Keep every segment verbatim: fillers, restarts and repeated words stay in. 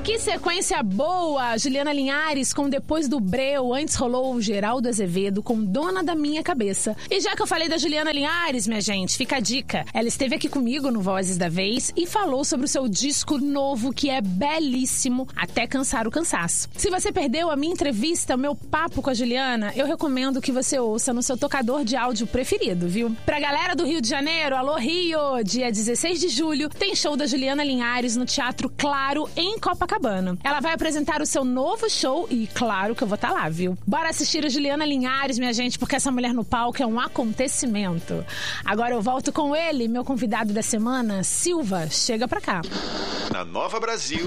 Que sequência boa! Juliana Linhares com Depois do Breu. Antes rolou o Geraldo Azevedo com Dona da Minha Cabeça. E já que eu falei da Juliana Linhares, minha gente, fica a dica. Ela esteve aqui comigo no Vozes da Vez e falou sobre o seu disco novo, que é belíssimo, Até Cansar o Cansaço. Se você perdeu a minha entrevista, o meu papo com a Juliana, eu recomendo que você ouça no seu tocador de áudio preferido, viu? Pra galera do Rio de Janeiro, alô Rio! Dia dezesseis de julho, tem show da Juliana Linhares no Teatro Claro, em Copacabana. Ela vai apresentar o seu novo show e claro que eu vou estar lá, viu? Bora assistir a Juliana Linhares, minha gente, porque essa mulher no palco é um acontecimento. Agora eu volto com ele, meu convidado da semana, Silva. Chega pra cá. Na Nova Brasil,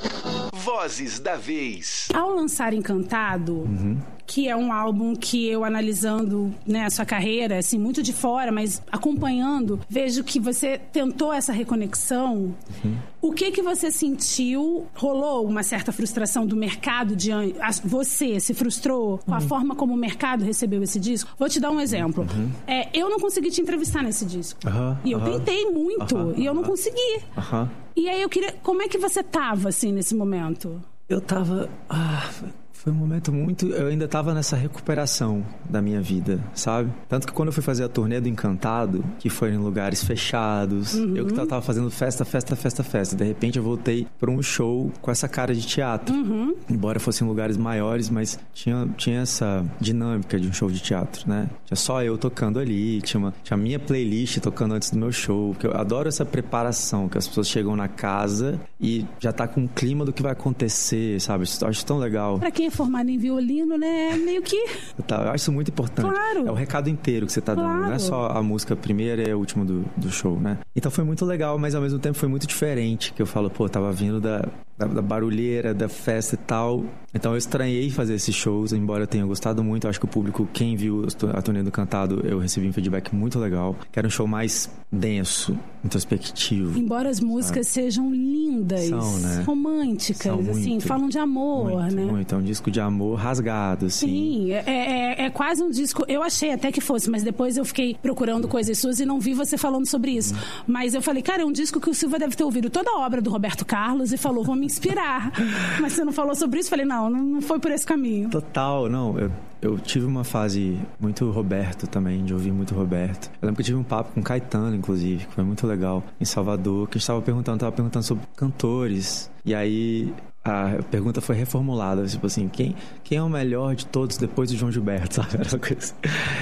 Vozes da Vez. Ao lançar Encantado, uhum. que é um álbum que eu, analisando, né, a sua carreira, assim, muito de fora, mas acompanhando, vejo que você tentou essa reconexão. Uhum. O que que você sentiu? Rolou uma certa frustração do mercado diante... Você se frustrou com a uhum. forma como o mercado recebeu esse disco? Vou te dar um exemplo. Uhum. É, eu não consegui te entrevistar nesse disco. Uhum. E eu uhum. tentei muito. Uhum. E eu não consegui. Uhum. E aí eu queria... Como é que você tava, assim, nesse momento? Eu tava... Ah... Foi um momento muito... Eu ainda tava nessa recuperação da minha vida, sabe? Tanto que quando eu fui fazer a turnê do Encantado, que foi em lugares fechados, uhum. eu que tava fazendo festa, festa, festa, festa. De repente eu voltei pra um show com essa cara de teatro. Uhum. Embora fossem lugares maiores, mas tinha, tinha essa dinâmica de um show de teatro, né? Tinha só eu tocando ali, tinha, uma, tinha a minha playlist tocando antes do meu show. Porque eu adoro essa preparação, que as pessoas chegam na casa e já tá com o clima do que vai acontecer, sabe? Eu acho tão legal. Pra quem é formado em violino, né? Meio que... Tá, eu acho isso muito importante. Claro. É o recado inteiro que você tá claro. dando. Não é só a música primeira e a última do, do show, né? Então foi muito legal, mas ao mesmo tempo foi muito diferente. Que eu falo, pô, tava vindo da, da, da barulheira, da festa e tal. Então eu estranhei fazer esses shows, embora eu tenha gostado muito. Eu acho que o público, quem viu a turnê do Cantado, eu recebi um feedback muito legal. Que era um show mais denso, introspectivo. Embora as músicas sabe? Sejam lindas, São, né? românticas, São assim, muito, falam de amor, muito, né? Muito, é um disco de amor rasgado, assim. Sim, é, é, é quase um disco... Eu achei até que fosse, mas depois eu fiquei procurando coisas suas e não vi você falando sobre isso. Hum. Mas eu falei, cara, é um disco que o Silva deve ter ouvido toda a obra do Roberto Carlos e falou, vou me inspirar. Mas você não falou sobre isso? Eu falei, não, não foi por esse caminho. Total, não. Eu, eu tive uma fase muito Roberto também, de ouvir muito Roberto. Eu lembro que eu tive um papo com Caetano, inclusive, que foi muito legal, em Salvador, que a gente estava perguntando, tava perguntando sobre cantores. E aí... a pergunta foi reformulada, tipo assim, quem, quem é o melhor de todos depois do João Gilberto, sabe? Era uma coisa assim.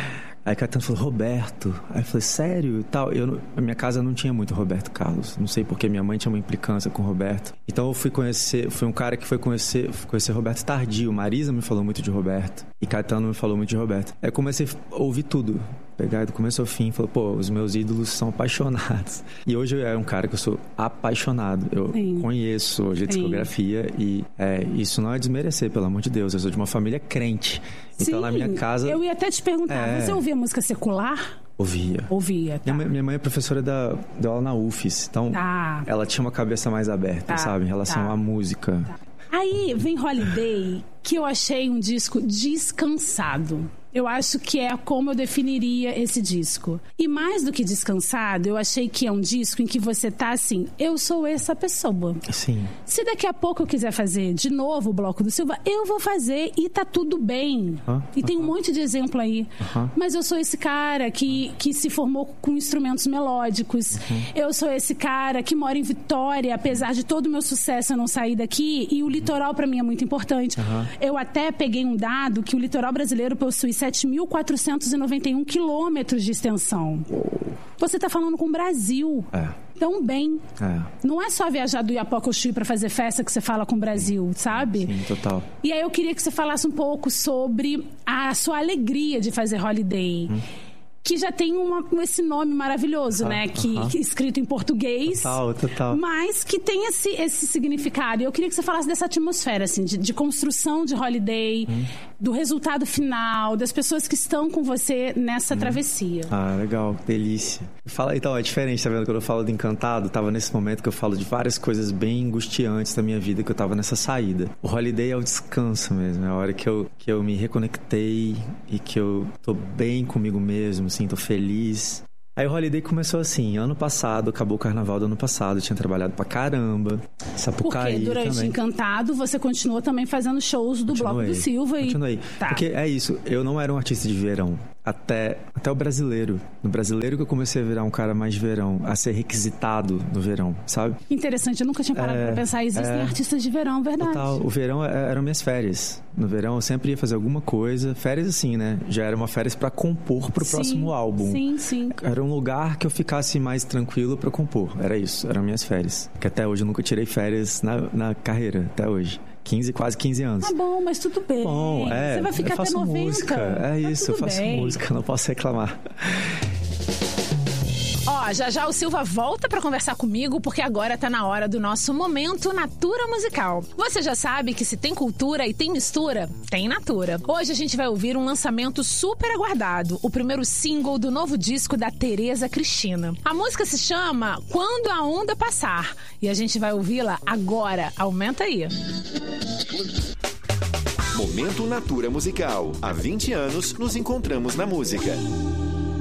Aí Caetano falou, Roberto. Aí eu falei, sério? E tal. Eu, a minha casa não tinha muito Roberto Carlos. Não sei porque minha mãe tinha uma implicância com o Roberto. Então eu fui conhecer, fui um cara que foi conhecer, fui conhecer Roberto tardio. Marisa me falou muito de Roberto. E Caetano me falou muito de Roberto. Aí eu comecei a ouvir tudo. Pegar do começo ao fim, falou, pô, os meus ídolos são apaixonados. E hoje eu é um cara que eu sou apaixonado. Eu Sim. conheço hoje a discografia Sim. e é, isso não é desmerecer, pelo amor de Deus. Eu sou de uma família crente. Então Sim, na minha casa... eu ia até te perguntar, é... você ouvia música secular? Ouvia. Ouvia, tá. Minha, minha mãe é professora da, da aula na U F S, então tá. ela tinha uma cabeça mais aberta, tá. sabe? Em relação tá. à música. Tá. Aí vem Holiday, que eu achei um disco descansado. Eu acho que é como eu definiria esse disco. E mais do que descansado, eu achei que é um disco em que você tá assim, eu sou essa pessoa. Sim. Se daqui a pouco eu quiser fazer de novo o Bloco do Silva, eu vou fazer e tá tudo bem. Uh -huh. E tem um monte de exemplo aí. Uh -huh. Mas eu sou esse cara que, que se formou com instrumentos melódicos. Uh -huh. Eu sou esse cara que mora em Vitória, apesar de todo o meu sucesso eu não sair daqui. E o litoral pra mim é muito importante. Uh -huh. Eu até peguei um dado que o litoral brasileiro possui sete mil quatrocentos e noventa e um quilômetros de extensão. Você está falando com o Brasil. É. Tão bem. É. Não é só viajar do Iapoca ao Chuí para fazer festa que você fala com o Brasil, sabe? Sim, total. E aí eu queria que você falasse um pouco sobre a sua alegria de fazer Holiday. Hum. Que já tem uma, esse nome maravilhoso, uh -huh, né? Que, uh -huh. que escrito em português. Total, total. Mas que tem esse, esse significado. E eu queria que você falasse dessa atmosfera, assim, de, de construção de Holiday, hum. do resultado final, das pessoas que estão com você nessa hum. travessia. Ah, legal, que delícia. Fala, então, é diferente, tá vendo? Quando eu falo de Encantado, tava nesse momento que eu falo de várias coisas bem angustiantes da minha vida, que eu tava nessa saída. O Holiday é o descanso mesmo, é a hora que eu, que eu me reconectei e que eu tô bem comigo mesmo, assim, tô feliz. Aí o Holiday começou assim, ano passado, acabou o carnaval do ano passado, tinha trabalhado pra caramba, Sapucaí Porque durante também. Encantado você continuou também fazendo shows do Continuei, Bloco do Silva. E... Continuei. Tá. Porque é isso, eu não era um artista de verão. Até, até o brasileiro. No brasileiro que eu comecei a virar um cara mais de verão, a ser requisitado no verão, sabe? Interessante, eu nunca tinha parado É, pra pensar. Existem é. artistas de verão, verdade. Total, o verão é- eram minhas férias. No verão eu sempre ia fazer alguma coisa. Férias assim, né? Já era uma férias pra compor pro Sim, próximo álbum. Sim, sim. Era um lugar que eu ficasse mais tranquilo pra compor. Era isso, eram minhas férias. Que até hoje eu nunca tirei férias na, na carreira, até hoje. quinze, quase quinze anos. Tá bom, mas tudo bem. Bom, é, Você vai ficar eu até faço noventa. música. É Tá isso, eu tudo faço bem. música, não posso reclamar. Ó, já já o Silva volta pra conversar comigo, porque agora tá na hora do nosso Momento Natura Musical. Você já sabe que se tem cultura e tem mistura, tem Natura. Hoje a gente vai ouvir um lançamento super aguardado, o primeiro single do novo disco da Tereza Cristina. A música se chama Quando a Onda Passar, e a gente vai ouvi-la agora. Aumenta aí. Momento Natura Musical. Há vinte anos nos encontramos na música.